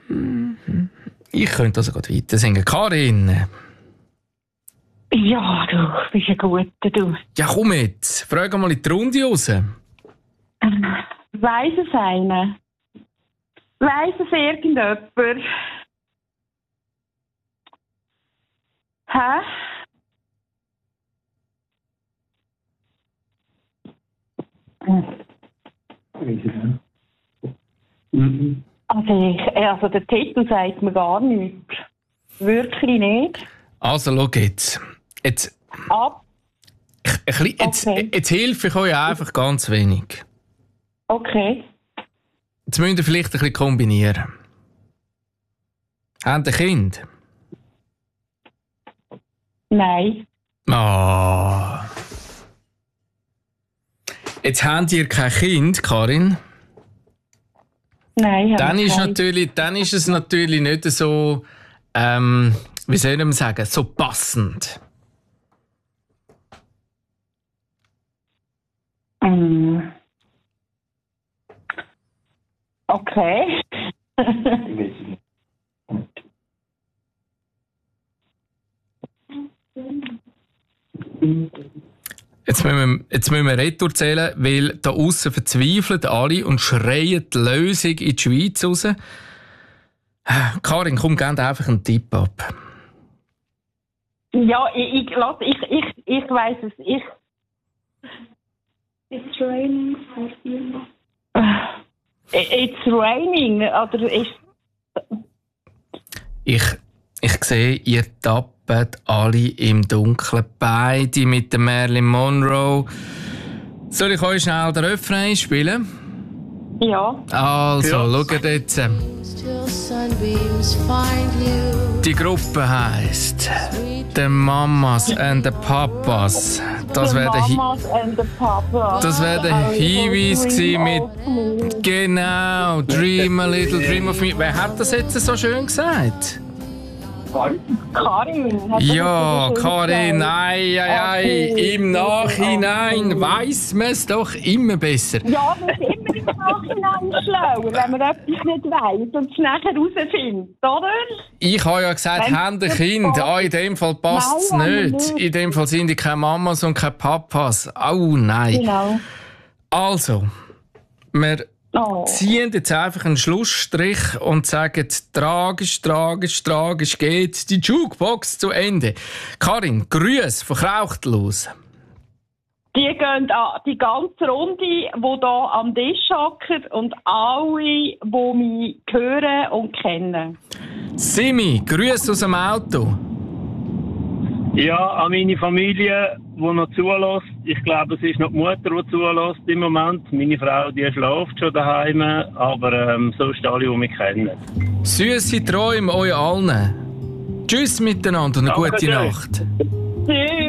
Ich könnte also gerade weiter singen. Karin. Ja, du bist ein Guter, du. Ja, komm jetzt. Frag mal in die Runde raus. Weiss es einer? Weiss es irgendjemand? Hä? Also der Titel sagt mir gar nichts. Wirklich nicht. Also, schau jetzt. Jetzt helfe ich euch einfach ganz wenig. Okay. Jetzt müsst ihr vielleicht ein bisschen kombinieren. Habt ihr ein Kind? Nein. Ah. Jetzt habt ihr kein Kind, Karin. Nein, Dann ist es natürlich nicht so, wie soll man sagen, so passend. Okay. Jetzt müssen wir retour zählen, weil da aussen verzweifeln alle und schreien die Lösung in die Schweiz raus. Karin, komm, gib einfach einen Tipp ab. Ja, ich weiss es. It's raining for you. It's raining, oder ist... Ich sehe, ihr tappt alle im Dunkeln. Beide mit der Marilyn Monroe. Soll ich euch schnell den Refrain spielen? Ja. Also, schaut jetzt. Die Gruppe heisst The Mamas and the Papas. Das wäre der Hinweis gewesen mit genau, Dream a Little Dream of Me. Wer hat das jetzt so schön gesagt? Karin. Ja, Karin, Okay. im Nachhinein weiss man es doch immer besser. Ja, man ist immer im Nachhinein schlauer, wenn man etwas nicht weiss und es nachher herausfindet, oder? Ich habe ja gesagt, haben ein Kind. In dem Fall passt es nicht. In dem Fall sind die keine Mamas und keine Papas. Oh nein. Genau. Also, wir ziehen jetzt einfach einen Schlussstrich und sagen, tragisch geht die Jukebox zu Ende. Karin, Grüße von Krauchtlos. Die gehen an die ganze Runde, die hier am Tisch hocken und alle, die mich hören und kennen. Simi, Grüße aus dem Auto. Ja, an meine Familie, die noch zulässt. Ich glaube, es ist noch die Mutter, die zulässt im Moment. Meine Frau, die schläft schon daheim, aber sonst alle, die mich kennen. Süße Träume euch allen. Tschüss miteinander und eine gute Nacht. Tschüss.